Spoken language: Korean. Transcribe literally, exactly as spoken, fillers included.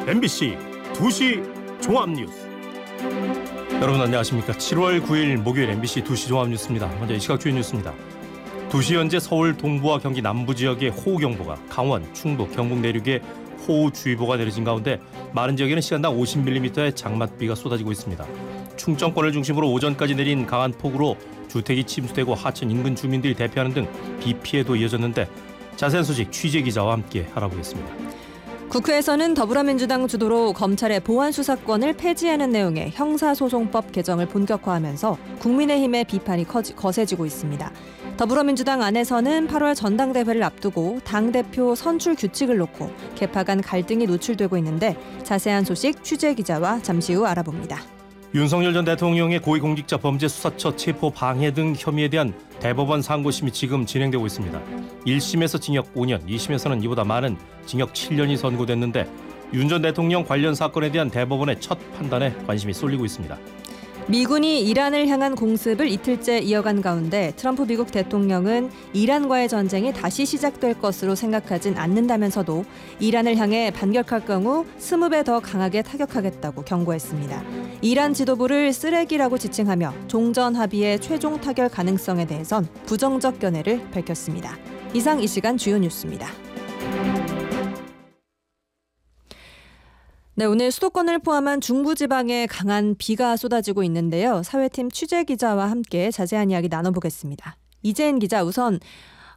엠비씨 두 시 종합뉴스. 여러분 안녕하십니까. 칠월 구일 목요일 엠비씨 두 시 종합뉴스입니다. 먼저 이 시각 주요 뉴스입니다. 두 시 현재 서울 동부와 경기 남부 지역에 호우경보가, 강원, 충북, 경북 내륙에 호우주의보가 내려진 가운데 많은 지역에는 시간당 오십 밀리미터의 장맛비가 쏟아지고 있습니다. 충청권을 중심으로 오전까지 내린 강한 폭우로 주택이 침수되고 하천 인근 주민들이 대피하는 등 비 피해도 이어졌는데 자세한 소식 취재 기자와 함께 알아보겠습니다. 국회에서는 더불어민주당 주도로 검찰의 보안수사권을 폐지하는 내용의 형사소송법 개정을 본격화하면서 국민의힘의 비판이 커지, 거세지고 있습니다. 더불어민주당 안에서는 팔월 전당대회를 앞두고 당대표 선출 규칙을 놓고 개파 간 갈등이 노출되고 있는데 자세한 소식 취재 기자와 잠시 후 알아봅니다. 윤석열 전 대통령의 고위공직자범죄수사처 체포 방해 등 혐의에 대한 대법원 상고심이 지금 진행되고 있습니다. 일 심에서 징역 오 년, 이 심에서는 이보다 많은 징역 칠 년이 선고됐는데 윤 전 대통령 관련 사건에 대한 대법원의 첫 판단에 관심이 쏠리고 있습니다. 미군이 이란을 향한 공습을 이틀째 이어간 가운데 트럼프 미국 대통령은 이란과의 전쟁이 다시 시작될 것으로 생각하진 않는다면서도 이란을 향해 반격할 경우 스무 배 더 강하게 타격하겠다고 경고했습니다. 이란 지도부를 쓰레기라고 지칭하며 종전 합의의 최종 타결 가능성에 대해선 부정적 견해를 밝혔습니다. 이상 이 시간 주요 뉴스입니다. 네, 오늘 수도권을 포함한 중부지방에 강한 비가 쏟아지고 있는데요. 사회팀 취재 기자와 함께 자세한 이야기 나눠보겠습니다. 이재인 기자, 우선